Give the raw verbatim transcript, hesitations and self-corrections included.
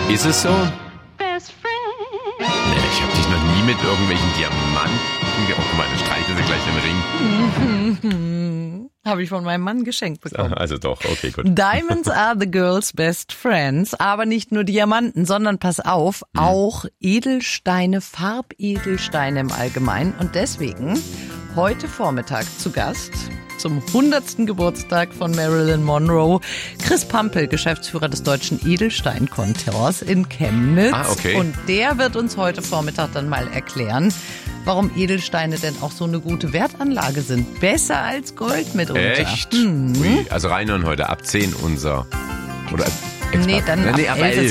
Ist es so? Best friend. Nee, ich habe dich noch nie mit irgendwelchen Diamanten... Oh, guck mal, da streitet sie gleich den Ring. Habe ich von meinem Mann geschenkt bekommen. Also doch, okay, gut. Diamonds are the girls' best friends, aber nicht nur Diamanten, sondern pass auf, hm. auch Edelsteine, Farbedelsteine im Allgemeinen. Und deswegen heute Vormittag zu Gast zum hundertsten Geburtstag von Marilyn Monroe, Chris Pampel, Geschäftsführer des Deutschen Edelstein-Kontors in Chemnitz. Ah, okay. Und der wird uns heute Vormittag dann mal erklären, warum Edelsteine denn auch so eine gute Wertanlage sind. Besser als Gold mitunter. Echt? Mhm. Ui, also reinhören heute ab zehn unser... Oder Nee, dann ab nee, ab elf ist